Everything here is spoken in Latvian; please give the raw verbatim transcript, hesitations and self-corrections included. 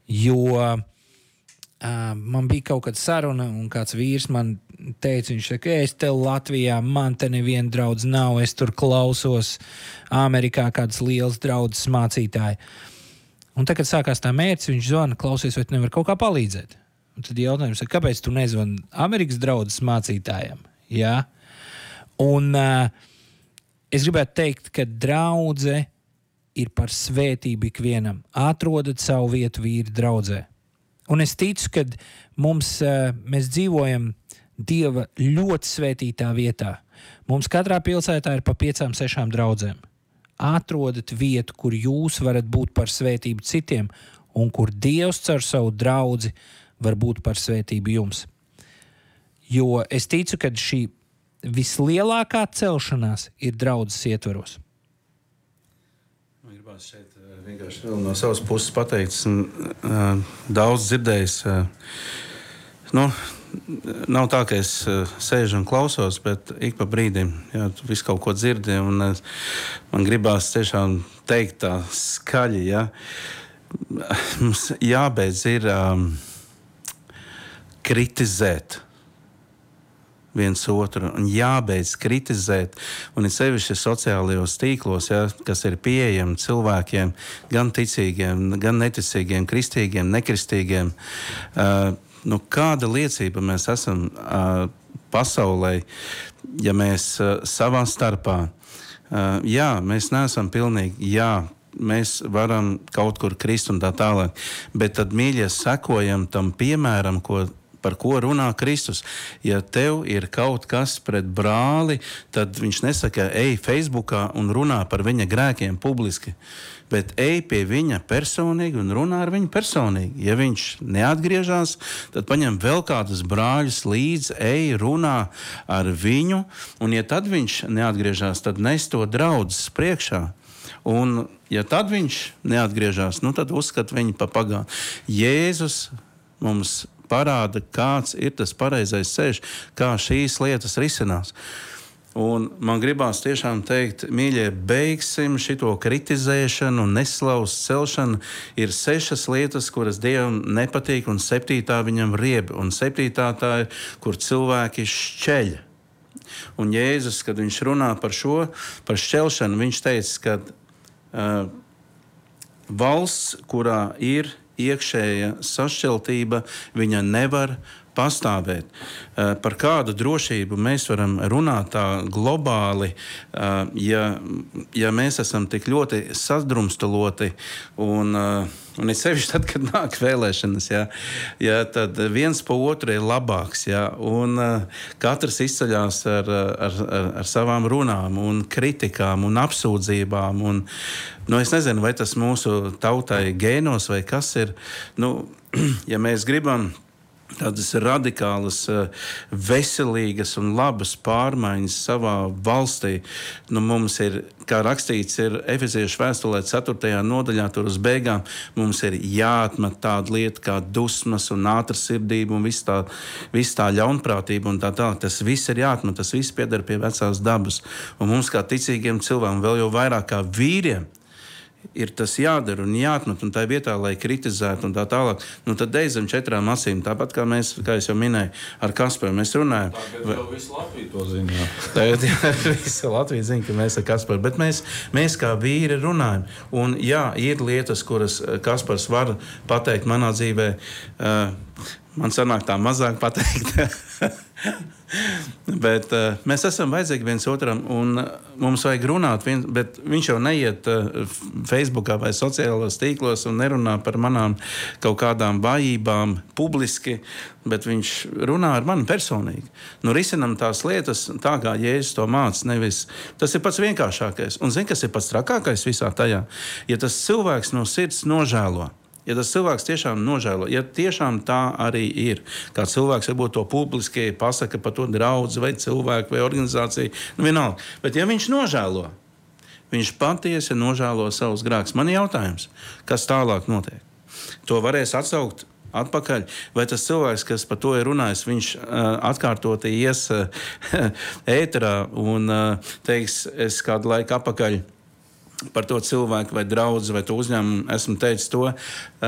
Jo uh, man bija kaut kāda saruna, un kāds vīrs man teica, viņš saka, es te Latvijā, man te neviena draudz nav, es tur klausos Amerikā kādas lielas draudzes mācītāji. Un tad, kad sākās tā mērķis, viņš zvana, klausies, vai tu nevar kaut kā palīdzēt. Un tad jautājums ir, kāpēc tu nezvani Amerikas draudzes mācītājiem? Jā. Un uh, es gribētu teikt, ka draudze ir par svētību ikvienam. Atrodat savu vietu vīri draudzē. Un es ticu, ka mums, uh, mēs dzīvojam Dieva ļoti svētītā vietā. Mums katrā pilsētā ir pa piecām, sešām draudzēm. Atrodat vietu, kur jūs varat būt par svētību citiem, un kur Dievs caur savu draudzi var būt par svētību jums. Jo es ticu, ka šī vislielākā celšanās ir draudzes ietvaros. Man gribās šeit vienkārši vēl no savas puses pateikt, esmu uh, daudz dzirdējis. Uh, nu, nav tā, ka es uh, sēžu un klausos, bet ik pa brīdim, jā, tu visu kaut ko dzirdi, un uh, man gribās tiešām teikt tā skaļi, jā. Mums jābeidz ir um, kritizēt viens otru, un jābeidz kritizēt, un ir sevišķi sociālajos tīklos, ja, kas ir pieejami cilvēkiem, gan ticīgiem, gan neticīgiem, kristīgiem, nekristīgiem. Uh, nu, kāda liecība mēs esam uh, pasaulē, ja mēs uh, savā starpā, uh, jā, mēs neesam pilnīgi, jā, mēs varam kaut kur krist un tā tālāk, bet tad, mīļie, sekojam tam piemēram, ko par ko runā Kristus. Ja tev ir kaut kas pret brāli, tad viņš nesaka, ej Facebookā un runā par viņa grēkiem publiski, bet ej pie viņa personīgi un runā ar viņu personīgi. Ja viņš neatgriežās, tad paņem vēl kādus brāļus līdz, ej runā ar viņu, un ja tad viņš neatgriežās, tad nes to draudzes priekšā. Un ja tad viņš neatgriežās, nu tad uzskat viņu pa pagānu. Jēzus mums parāda, kāds ir tas pareizais ceļš, kā šīs lietas risinās. Un man gribās tiešām teikt, mīļie, beigsim šito kritizēšanu un neslavas celšanu. Ir sešas lietas, kuras Dievam nepatīk, un septītā viņam rieb. Un septītā tā ir, kur cilvēki šķeļ. Un Jēzus, kad viņš runā par šo, par šķelšanu, viņš teica, ka uh, valsts, kurā ir iekšēja sašķeltība, viņa nevar pastāvēt. Uh, par kādu drošību mēs varam runāt tā globāli, uh, ja, ja mēs esam tik ļoti sadrumstaloti un, uh, un es sevišķi tad, kad nāk vēlēšanas, ja, ja, tad viens pa otru ir labāks, ja, un uh, katrs izceļās ar, ar, ar, ar savām runām un kritikām un apsūdzībām. Un, nu, es nezinu, vai tas mūsu tautai gēnos vai kas ir. Nu, ja mēs gribam tādas radikālas, veselīgas un labas pārmaiņas savā valstī. Nu, mums ir, kā rakstīts, ir Efeziešu vēstulē ceturtajā nodaļā, tur uz beigām, mums ir jāatmet tāda lieta kā dusmas un ātrsirdība un viss tā, viss tā ļaunprātība un tā tālāk. Tas viss ir jāatmet, tas viss pieder pie vecās dabas. Un mums kā ticīgiem cilvēkiem, vēl jau vairāk kā vīriem, ir tas jādara un jāatmet, un tā vietā, lai kritizētu un tā tālāk, nu tad ej zem četrām asīm, tāpat kā mēs, kā es jau minēju, ar Kasparu mēs runājam. Tagad jau visu Latviju to zina. Tagad jā, visu Latviju zina, ka mēs ar Kasparu, bet mēs, mēs kā vīri runājam. Un jā, ir lietas, kuras Kaspars var pateikt manā dzīvē, uh, man sanāk tā mazāk pateikt. Bet uh, mēs esam vajadzīgi viens otram un mums vajag runāt, vien, bet viņš jau neiet uh, Facebookā vai sociālajos tīklos un nerunā par manām kaut kādām vājībām publiski, bet viņš runā ar mani personīgi. Nu, risinam tās lietas tā, kā Jēzus to māca, nevis. Tas ir pats vienkāršākais. Un zini, kas ir pats trakākais visā tajā? Ja tas cilvēks no sirds nožēlo, ja tas cilvēks tiešām nožēlo, ja tiešām tā arī ir, kā cilvēks varbūt to publiski pasaka par to draudzi vai cilvēku vai organizāciju, nu vienalga. Bet ja viņš nožēlo, viņš patiesi nožēlo savus grēkus. Man ir jautājums, kas tālāk notiek? To varēs atsaukt atpakaļ, vai tas cilvēks, kas par to ir runājis, viņš uh, atkārtoti ies uh, ēterā un uh, teiks, es kādu laiku atpakaļ par to cilvēku vai draudzi vai to uzņēmumu esmu teicis to,